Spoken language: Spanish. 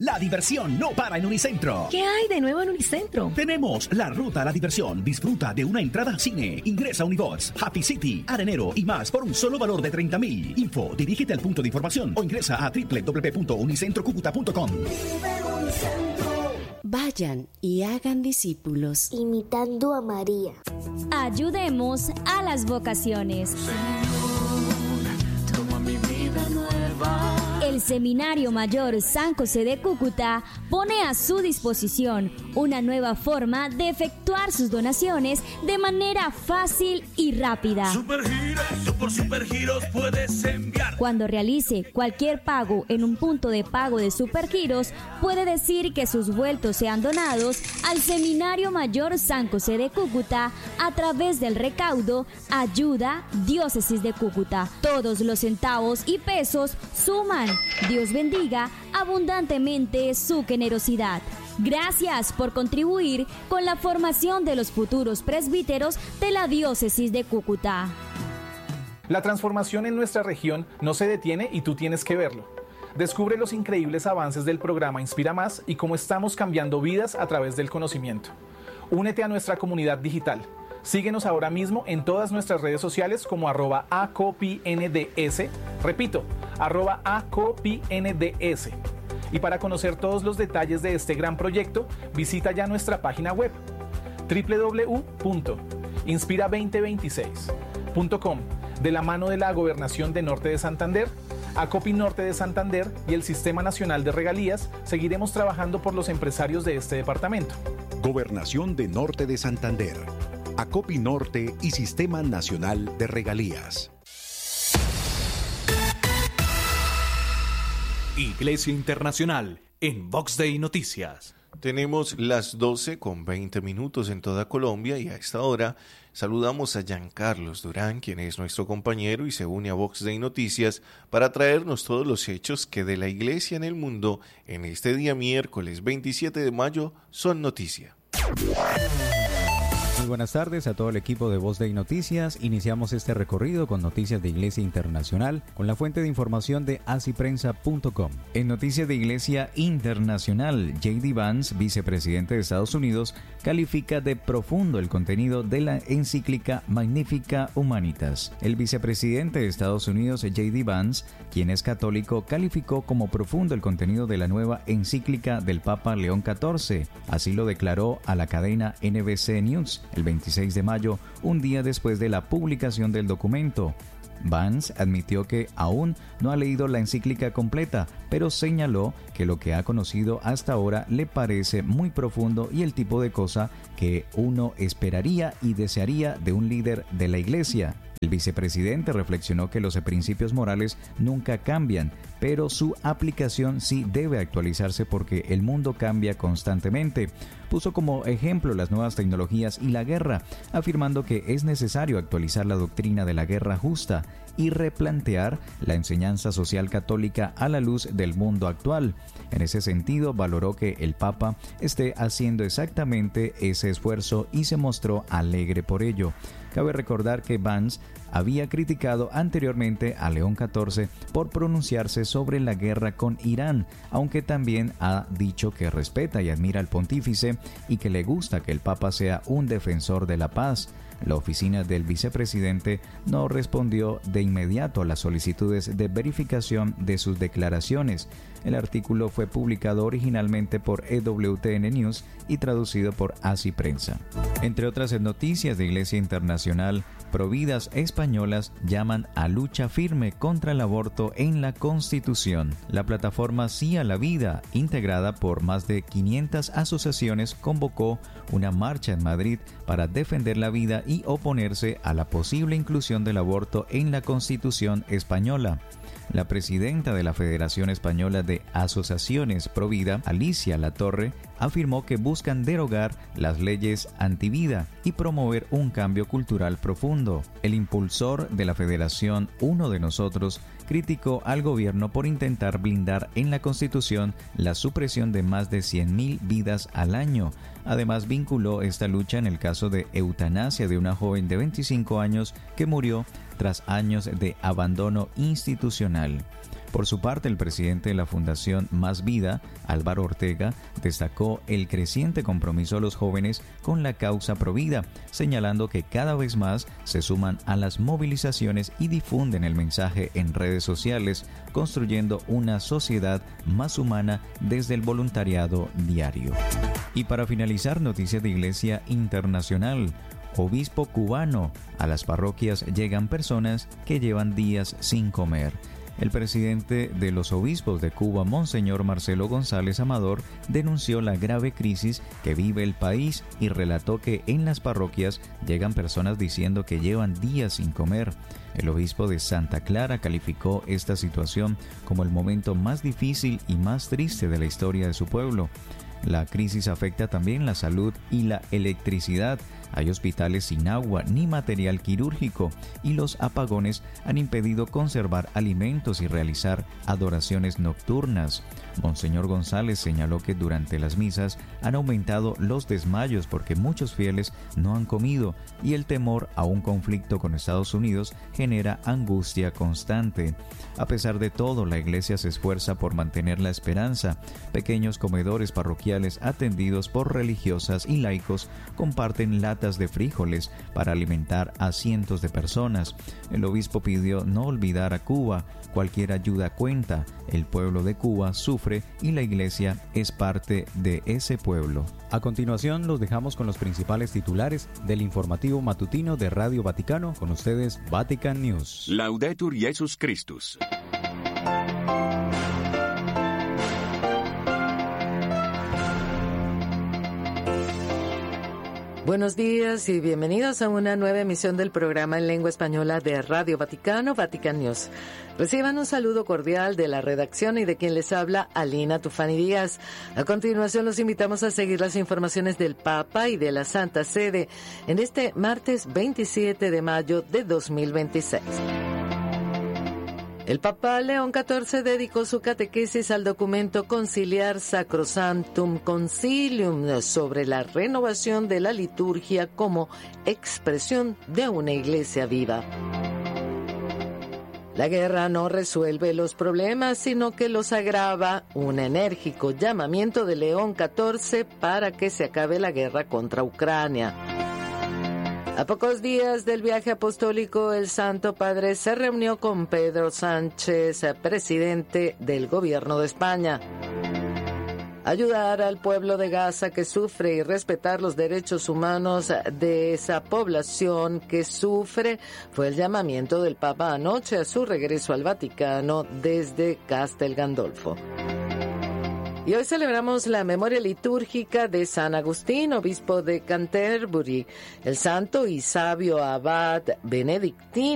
La diversión no para en Unicentro. ¿Qué hay de nuevo en Unicentro? Tenemos la ruta a la diversión. Disfruta de una entrada a cine. Ingresa a Unibox, Happy City, Arenero y más por un solo valor de 30.000. Info, dirígete al punto de información o ingresa a www.unicentrocucuta.com. Vayan y hagan discípulos, imitando a María. Ayudemos a las vocaciones. Señor, toma mi vida nueva. El Seminario Mayor San José de Cúcuta pone a su disposición una nueva forma de efectuar sus donaciones de manera fácil y rápida. Por Supergiros puedes enviar. Cuando realice cualquier pago en un punto de pago de Supergiros, puede decir que sus vueltos sean donados al Seminario Mayor San José de Cúcuta a través del recaudo Ayuda Diócesis de Cúcuta. Todos los centavos y pesos suman. Dios bendiga abundantemente su generosidad. Gracias por contribuir con la formación de los futuros presbíteros de la Diócesis de Cúcuta. La transformación en nuestra región no se detiene y tú tienes que verlo. Descubre los increíbles avances del programa Inspira Más y cómo estamos cambiando vidas a través del conocimiento. Únete a nuestra comunidad digital. Síguenos ahora mismo en todas nuestras redes sociales como @acopinds. Repito, @acopinds. Y para conocer todos los detalles de este gran proyecto, visita ya nuestra página web www.inspira2026.com. De la mano de la Gobernación de Norte de Santander, Acopi Norte de Santander y el Sistema Nacional de Regalías, seguiremos trabajando por los empresarios de este departamento. Gobernación de Norte de Santander, Acopi Norte y Sistema Nacional de Regalías. Iglesia Internacional en Vox Day Noticias. Tenemos las 12:20 en toda Colombia y a esta hora saludamos a Giancarlos Durán, quien es nuestro compañero y se une a Vox Day Noticias para traernos todos los hechos que de la Iglesia en el mundo en este día miércoles 27 de mayo son noticia. Muy buenas tardes a todo el equipo de Voz Day Noticias. Iniciamos este recorrido con noticias de Iglesia Internacional con la fuente de información de asiprensa.com. En noticias de Iglesia Internacional, J.D. Vance, vicepresidente de Estados Unidos, califica de profundo el contenido de la encíclica Magnificat Humanitas. El vicepresidente de Estados Unidos, J.D. Vance, quien es católico, calificó como profundo el contenido de la nueva encíclica del Papa León XIV. Así lo declaró a la cadena NBC News el 26 de mayo, un día después de la publicación del documento. Vance admitió que aún no ha leído la encíclica completa, pero señaló que lo que ha conocido hasta ahora le parece muy profundo y el tipo de cosa que uno esperaría y desearía de un líder de la Iglesia. El vicepresidente reflexionó que los principios morales nunca cambian, pero su aplicación sí debe actualizarse porque el mundo cambia constantemente. Puso como ejemplo las nuevas tecnologías y la guerra, afirmando que es necesario actualizar la doctrina de la guerra justa y replantear la enseñanza social católica a la luz del mundo actual. En ese sentido, valoró que el Papa esté haciendo exactamente ese esfuerzo y se mostró alegre por ello. Cabe recordar que Vance había criticado anteriormente a León XIV por pronunciarse sobre la guerra con Irán, aunque también ha dicho que respeta y admira al pontífice y que le gusta que el Papa sea un defensor de la paz. La oficina del vicepresidente no respondió de inmediato a las solicitudes de verificación de sus declaraciones. El artículo fue publicado originalmente por EWTN News y traducido por Así Prensa. Entre otras noticias de Iglesia Internacional, providas españolas llaman a lucha firme contra el aborto en la Constitución. La plataforma Sí a la Vida, integrada por más de 500 asociaciones, convocó una marcha en Madrid para defender la vida y oponerse a la posible inclusión del aborto en la Constitución española. La presidenta de la Federación Española de Asociaciones Provida, Alicia Latorre, afirmó que buscan derogar las leyes antivida y promover un cambio cultural profundo. El impulsor de la Federación Uno de Nosotros criticó al gobierno por intentar blindar en la Constitución la supresión de más de 100.000 vidas al año. Además, vinculó esta lucha en el caso de eutanasia de una joven de 25 años que murió tras años de abandono institucional. Por su parte, el presidente de la Fundación Más Vida, Álvaro Ortega, destacó el creciente compromiso de los jóvenes con la causa provida, señalando que cada vez más se suman a las movilizaciones y difunden el mensaje en redes sociales, construyendo una sociedad más humana desde el voluntariado diario. Y para finalizar, noticias de Iglesia Internacional. Obispo cubano. A las parroquias llegan personas que llevan días sin comer. El presidente de los obispos de Cuba, Monseñor Marcelo González Amador, denunció la grave crisis que vive el país y relató que en las parroquias llegan personas diciendo que llevan días sin comer. El obispo de Santa Clara calificó esta situación como el momento más difícil y más triste de la historia de su pueblo. La crisis afecta también la salud y la electricidad. Hay hospitales sin agua ni material quirúrgico y los apagones han impedido conservar alimentos y realizar adoraciones nocturnas. Monseñor González señaló que durante las misas han aumentado los desmayos porque muchos fieles no han comido y el temor a un conflicto con Estados Unidos genera angustia constante. A pesar de todo, la Iglesia se esfuerza por mantener la esperanza. Pequeños comedores parroquiales atendidos por religiosas y laicos comparten latas de frijoles para alimentar a cientos de personas. El obispo pidió no olvidar a Cuba. Cualquier ayuda cuenta. El pueblo de Cuba sufre y la Iglesia es parte de ese pueblo. A continuación, los dejamos con los principales titulares del informativo matutino de Radio Vaticano. Con ustedes, Vatican News. Laudetur Jesus Christus. Buenos días y bienvenidos a una nueva emisión del programa en lengua española de Radio Vaticano, Vatican News. Reciban un saludo cordial de la redacción y de quien les habla, Alina Tufani Díaz. A continuación los invitamos a seguir las informaciones del Papa y de la Santa Sede en este martes 27 de mayo de 2026. El Papa León XIV dedicó su catequesis al documento Conciliar Sacrosanctum Concilium sobre la renovación de la liturgia como expresión de una iglesia viva. La guerra no resuelve los problemas, sino que los agrava. Un enérgico llamamiento de León XIV para que se acabe la guerra contra Ucrania. A pocos días del viaje apostólico, el Santo Padre se reunió con Pedro Sánchez, presidente del Gobierno de España. Ayudar al pueblo de Gaza que sufre y respetar los derechos humanos de esa población que sufre fue el llamamiento del Papa anoche a su regreso al Vaticano desde Castel Gandolfo. Y hoy celebramos la memoria litúrgica de San Agustín, obispo de Canterbury, el santo y sabio abad benedictino.